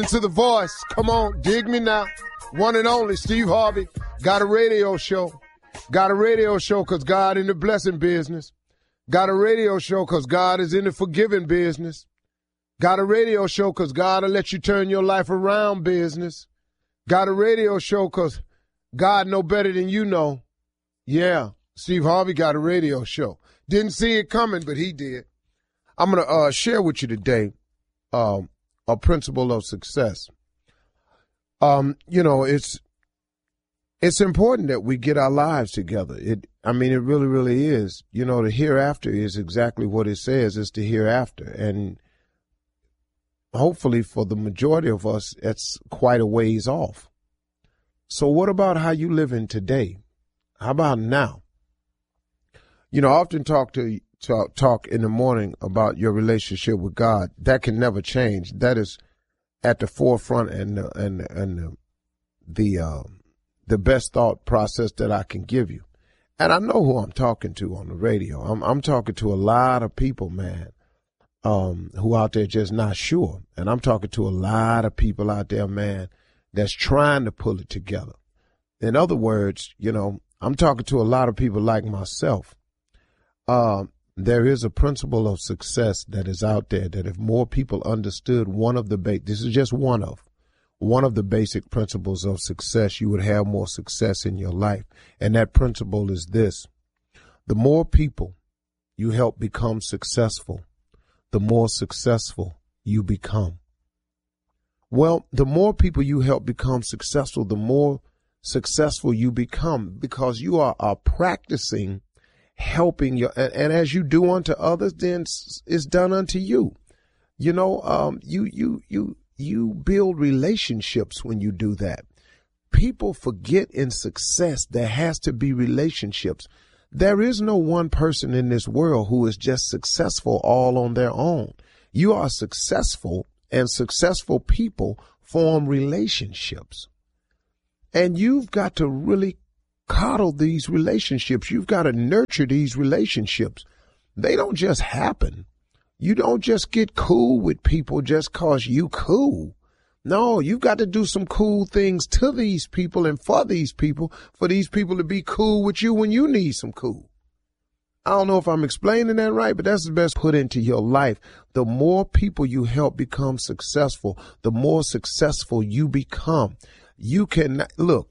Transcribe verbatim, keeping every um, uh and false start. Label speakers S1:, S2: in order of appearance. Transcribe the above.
S1: To the voice. Come on, dig me now. One and only Steve Harvey. Got a radio show. Got a radio show because God in the blessing business. Got a radio show because God is in the forgiving business. Got a radio show because God will let you turn your life around business. Got a radio show because God know better than you know. Yeah, Steve Harvey got a radio show. Didn't see it coming, but he did. I'm going to uh, share with you today um, a principle of success. Um, you know, it's it's important that we get our lives together. It, I mean, it really, really is. You know, the hereafter is exactly what it says. It's the hereafter. And hopefully for the majority of us, it's quite a ways off. So what about how you living today? How about now? You know, I often talk to talk, talk in the morning about your relationship with God. That can never change. That is at the forefront and the, and the, and the the, uh, the best thought process that I can give you. And I know who I'm talking to on the radio. I'm I'm talking to a lot of people, man, um, who out there just not sure. And I'm talking to a lot of people out there, man, that's trying to pull it together. In other words, you know, I'm talking to a lot of people like myself. Uh, there is a principle of success that is out there that if more people understood one of the, ba- this is just one of, one of the basic principles of success, you would have more success in your life. And that principle is this: the more people you help become successful, the more successful you become. Well, the more people you help become successful, the more successful you become, because you are, are practicing helping your, and, and as you do unto others, then it's done unto you. You know, um, you, you, you, you build relationships when you do that. People forget in success there has to be relationships. There is no one person in this world who is just successful all on their own. You are successful, and successful people form relationships. And you've got to really coddle these relationships. You've got to nurture these relationships. They don't just happen. You don't just get cool with people just cause you cool. No, you've got to do some cool things to these people and for these people, for these people to be cool with you when you need some cool. I don't know if I'm explaining that right, but that's the best put into your life. The more people you help become successful, the more successful you become. You can look,